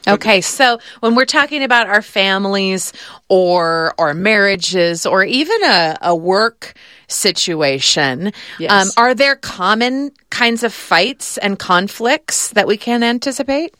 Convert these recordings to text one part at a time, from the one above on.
Okay, so when we're talking about our families or marriages or even a work situation, Yes. are there common kinds of fights and conflicts that we can anticipate?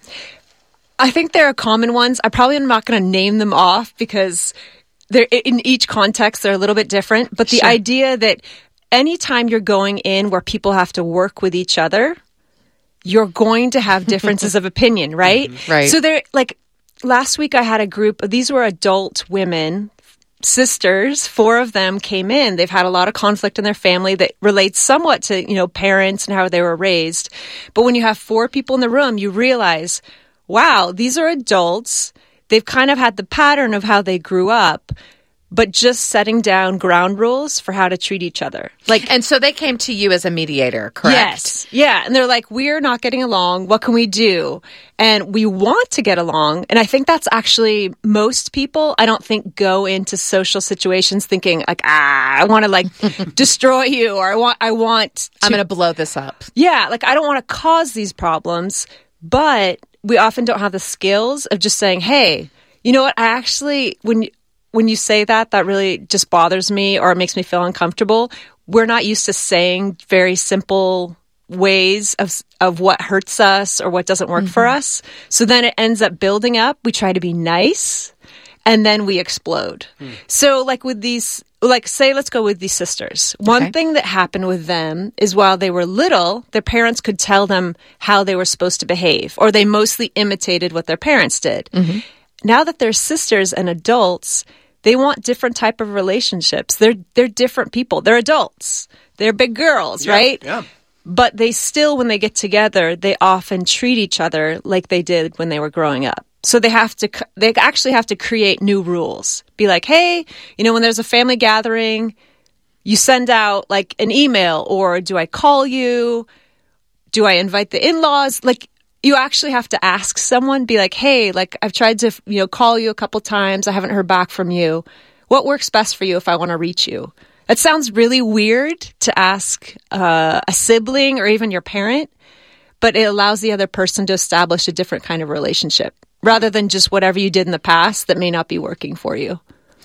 I think there are common ones. I probably am not going to name them off because they're in each context, they're a little bit different. But the Sure. idea that anytime you're going in where people have to work with each other, you're going to have differences of opinion, right? Right. So they're like, last week I had a group, these were adult women, sisters, 4 of them came in. They've had a lot of conflict in their family that relates somewhat to, parents and how they were raised. But when you have 4 people in the room, you realize, wow, these are adults. They've kind of had the pattern of how they grew up, but just setting down ground rules for how to treat each other. And so they came to you as a mediator, correct? Yes. Yeah. And they're like, we're not getting along. What can we do? And we want to get along. And I think that's actually most people, I don't think, go into social situations thinking like, I want to destroy you, or I'm going to blow this up. Yeah. I don't want to cause these problems, but we often don't have the skills of just saying, hey, you know what? I actually, when you say that really just bothers me or it makes me feel uncomfortable. We're not used to saying very simple ways of what hurts us or what doesn't work for us. So then it ends up building up. We try to be nice and then we explode. So with these, say, let's go with these sisters. One thing that happened with them is while they were little, their parents could tell them how they were supposed to behave, or they mostly imitated what their parents did. Now that they're sisters and adults, they want different type of relationships. They're different people. They're adults. They're big girls, right? Yeah. But they still, when they get together, they often treat each other like they did when they were growing up. So they actually have to create new rules. Be like, hey, when there's a family gathering, you send out an email, or do I call you? Do I invite the in-laws? You actually have to ask someone, be like, hey, I've tried to, call you a couple times. I haven't heard back from you. What works best for you if I want to reach you? That sounds really weird to ask a sibling or even your parent, but it allows the other person to establish a different kind of relationship rather than just whatever you did in the past that may not be working for you.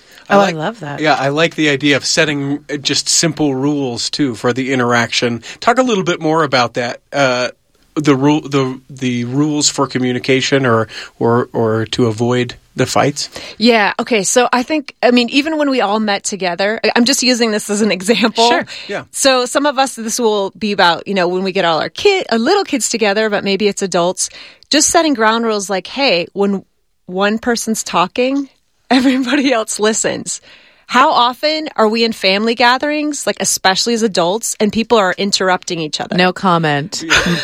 I love that. Yeah, I like the idea of setting just simple rules, too, for the interaction. Talk a little bit more about that. The rules for communication or to avoid the fights? Yeah. Okay. So even when we all met together, I'm just using this as an example. Sure. Yeah. So some of us, this will be about, when we get all our little kids together, but maybe it's adults, just setting ground rules like, hey, when one person's talking, everybody else listens. How often are we in family gatherings, especially as adults, and people are interrupting each other? No comment.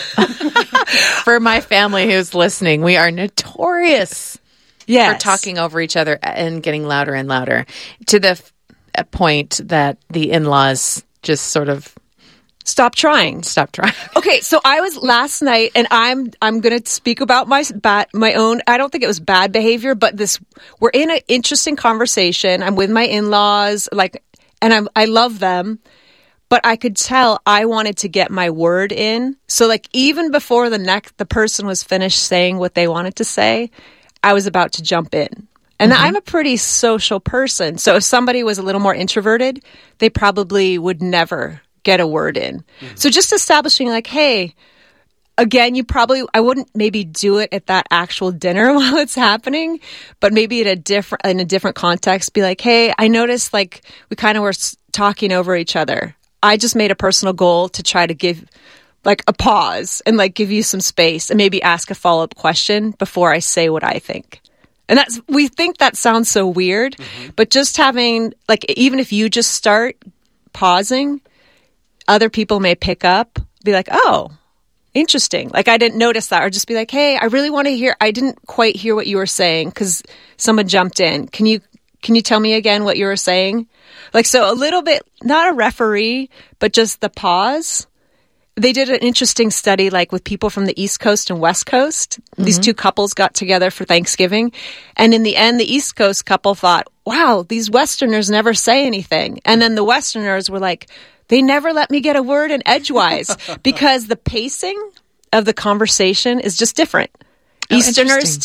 For my family who's listening, we are notorious for talking over each other and getting louder and louder to the point that the in-laws just sort of Stop trying. Okay, so I was last night, and I'm going to speak about my own. I don't think it was bad behavior, but we're in an interesting conversation. I'm with my in-laws, and I love them, but I could tell I wanted to get my word in. So even before the person was finished saying what they wanted to say, I was about to jump in. And I'm a pretty social person, so if somebody was a little more introverted, they probably would never get a word in. So just establishing hey, again, I wouldn't maybe do it at that actual dinner while it's happening, but maybe in a different context, be like, hey, I noticed we kind of were talking over each other. I just made a personal goal to try to give a pause and give you some space and maybe ask a follow-up question before I say what I think. And we think that sounds so weird, but just having even if you just start pausing, other people may pick up, be like, oh, interesting. I didn't notice that. Or just be like, hey, I really want to hear, I didn't quite hear what you were saying because someone jumped in. Can you tell me again what you were saying? So a little bit, not a referee, but just the pause. They did an interesting study with people from the East Coast and West Coast. These 2 couples got together for Thanksgiving. And in the end, the East Coast couple thought, wow, these Westerners never say anything. And then the Westerners were like, they never let me get a word in edgewise because the pacing of the conversation is just different. Easterners